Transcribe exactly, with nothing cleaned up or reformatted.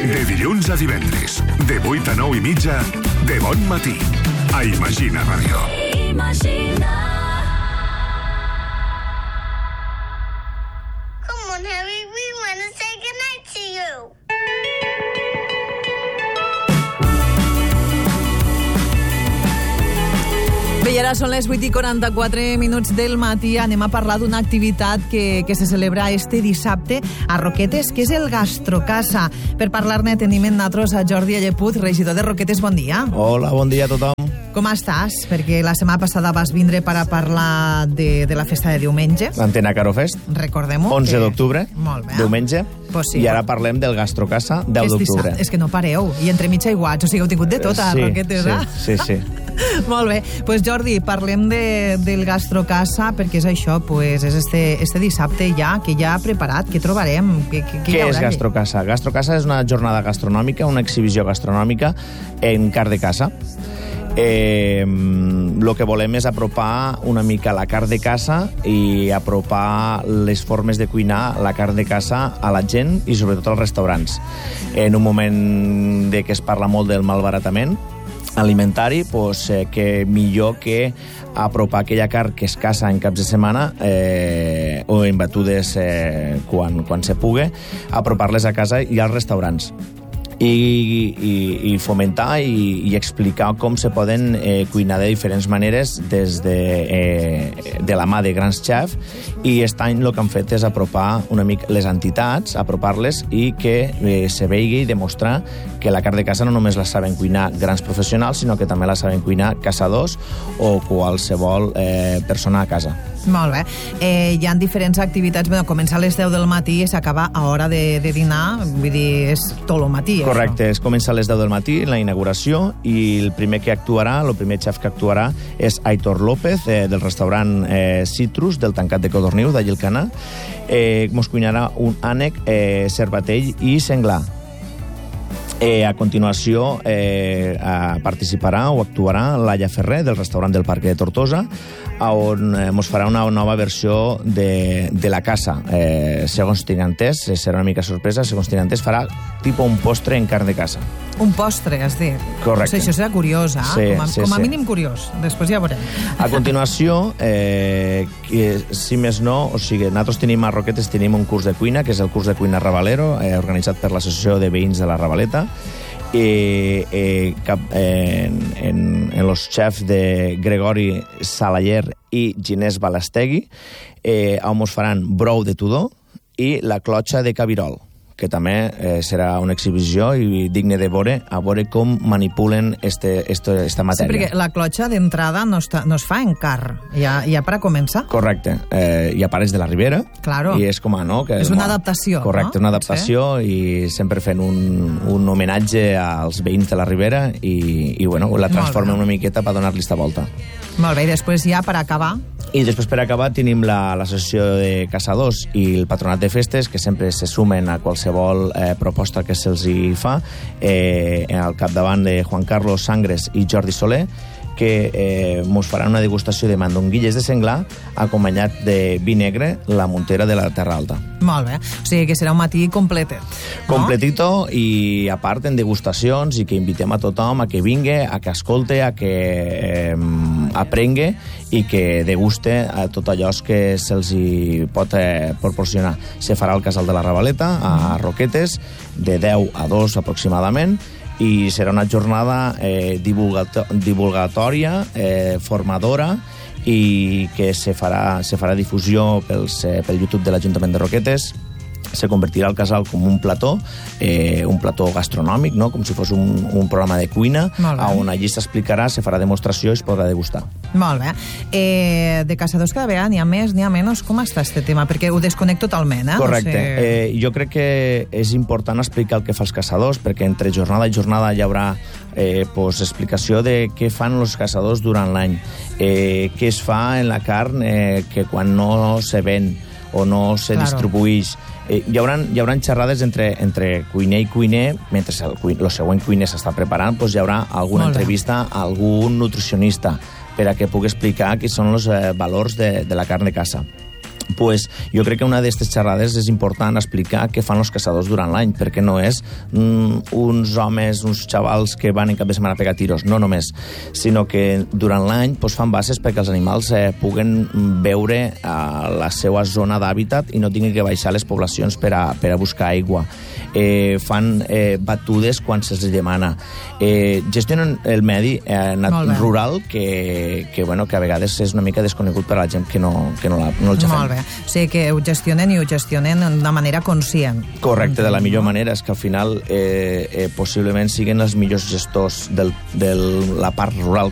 De dilluns a divendres, de vuit a nou i mitja, de bon matí. A Imagina Ràdio. Imagina. Come on, Harry, we want to say goodnight to you. Bé, i ara són les vuit i quaranta-quatre minuts del matí. Anem a parlar d'una activitat que, que se celebra este dissabte a Roquetes, que és el Gastrocasa. Per parlar-ne tenim en nosaltres a Jordi Alleput, regidor de Roquetes. Bon dia. Hola, bon dia a tothom. Com estàs? Perquè la setmana passada vas vindre per a parlar de, de la festa de diumenge. L'Antena Carofest. Recordem-ho. onze d'octubre, Molt bé. diumenge. Pues sí. I ara parlem del Gastrocasa, deu d'octubre. És que no pareu. I entre mitja i guats. O sigui, heu tingut de tot a sí, Roquetes, sí, eh? Sí, sí. Molt bé. Pues Jordi, parlem de, del Gastrocasa, perquè és això, pues, és este, este dissabte ja, que ja ha preparat, què trobarem? Què, què, Què és Gastrocasa? Gastrocasa és una jornada gastronòmica, una exhibició gastronòmica en carn de casa. Eh, el que volem és apropar una mica la carn de casa i apropar les formes de cuinar la carn de casa a la gent i sobretot als restaurants. En un moment de que es parla molt del malbaratament alimentari, pues, eh, que millor que apropar aquella carn que es casa en caps de setmana eh, o en batudes eh, quan, quan se pugui, apropar-les a casa i als restaurants. I, i, i fomentar i, i explicar com se poden eh, cuinar de diferents maneres des de, eh, de la mà de grans xefs, i aquest any el que han fet és apropar una mica les entitats, apropar-les i que eh, se vegi i demostrar que la carn de casa no només la saben cuinar grans professionals, sinó que també la saben cuinar caçadors o qualsevol eh, persona a casa. Molt bé. Eh, hi ha diferents activitats. Bueno, comença a les deu del matí i s'acaba a hora de, de dinar. Vull dir, és tot el matí. Correcte, es comença a les deu del matí, la inauguració, i el primer que actuarà, el primer xef que actuarà és Aitor López, eh, del restaurant eh, Citrus, del Tancat de Codorniu, de Llilcana. Eh, mos cuinarà un ànec, eh, cervatell i senglar. Eh, a continuació eh, a participarà o actuarà Laia Ferrer, del restaurant del Parc de Tortosa, on eh, mos farà una nova versió de, de la casa. Eh, segons tinc entès, serà una mica sorpresa, segons tinc entès, farà tipus un postre en carn de casa. Un postre, has dit. Correcte. O sigui, això serà curiós, eh? Sí, com a, sí, com a sí. mínim curiós. Després ja veurem. A continuació, eh, que, si més no, o sigui, nosaltres tenim a Roquetes tenim un curs de cuina, que és el curs de cuina Ravalero, eh, organitzat per l'Associació de Veïns de la Ravaleta, eh, eh, cap, eh, en, en los xefs de Gregori Salayer i Ginés Balastegui, eh, on mos faran brou de tudor i la clotxa de Cabirol, que també eh, serà una exhibició i digne de veure, a veure com manipulen este, este, esta matèria. Sí, perquè la clotxa d'entrada no, està, no es fa en car, ja, ja per a començar. Correcte, eh, i apareix de la Ribera, claro. I és com a, no? Que, és una adaptació, correcte, no? Una adaptació, sí. I sempre fent un, un homenatge als veïns de la Ribera i, i bueno, la transforma una miqueta per donar-li esta volta. Molt bé, i després ja per acabar... I després, per acabar, tenim l'associació de caçadors i el patronat de festes, que sempre se sumen a qualsevol eh, proposta que se'ls hi fa, eh, al capdavant de Juan Carlos Sangres i Jordi Soler, que eh, mos faran una degustació de mandonguilles de senglar acompanyat de vi negre, la muntera de la Terra Alta. Molt bé, o sigui que serà un matí completet, no? Completito, i a part en degustacions, i que invitem a tothom a que vingui, a que escolte, a que eh, aprengue i que deguste a tot allò que se'ls hi pot eh, proporcionar. Se farà al Casal de la Ravaleta, a Roquetes, de deu a dos aproximadament, i serà una jornada eh, divulgato divulgatòria, eh, formadora, i que se farà, se farà difusió pels, eh, pel YouTube de l'Ajuntament de Roquetes. Se convertirà el casal com un plató, eh, un plató gastronòmic, no? Com si fos un, un programa de cuina, on allí s'explicarà, se farà demostració i es podrà degustar. Molt bé. Eh, de caçadors cada vegada n'hi ha més, n'hi ha menys. Com està este tema? Perquè ho desconec totalment, eh? Correcte. No sé... eh, jo crec que és important explicar el que fa els caçadors, perquè entre jornada i jornada hi haurà eh, pues, explicació de què fan els caçadors durant l'any, eh, què es fa en la carn eh, que quan no se ven o no se claro. distribuïx. Eh, hi, haurà, hi haurà xerrades entre, entre cuiner i cuiner, mentre el, el següent cuiner s'està preparant, doncs hi haurà alguna entrevista a algun nutricionista per a que pugui explicar quins són els eh, valors de, de la carn de caça. pues jo crec que una d'aquestes xerrades és important explicar què fan els caçadors durant l'any, perquè no és mm, uns homes, uns xavals que van en cap de setmana a pegar tiros, no només, sinó que durant l'any pues, fan bases perquè els animals eh, puguen veure a la seva zona d'hàbitat i no tinguin que baixar les poblacions per a, per a buscar aigua. Eh, fan eh, batudes quan se'ls demana. Eh, gestionen el medi eh, rural que, que, bueno, que a vegades és una mica desconegut per a la gent que no, que no, la, no el ja Molt bé. O sigui que ho gestionen i ho gestionen d'una manera conscient. Correcte, de la millor manera. És que al final eh, eh, possiblement siguin els millors gestors de del, la part rural